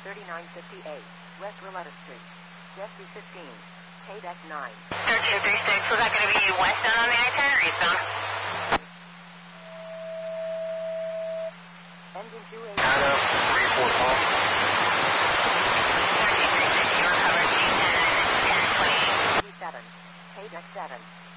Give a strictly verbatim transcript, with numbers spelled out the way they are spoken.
thirty-nine fifty-eight, West Roletta Street. Jesse fifteen, K-Deck nine. thirteen thirty-six, was that going to be westbound on the I ten or eastbound? Engine two eight. Nano, three four call. thirteen thirty-six, you recovered G ten, ten twenty. G seven, K-Deck seven.